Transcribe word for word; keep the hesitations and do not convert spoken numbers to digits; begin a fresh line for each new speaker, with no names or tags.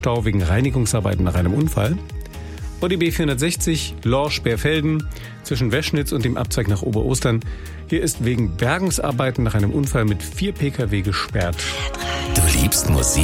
Stau wegen Reinigungsarbeiten nach einem Unfall. O D B vierhundertsechzig Lorsch-Berfelden zwischen Weschnitz und dem Abzweig nach Oberostern. Hier ist wegen Bergungsarbeiten nach einem Unfall mit vier Pkw gesperrt.
Du liebst Musik?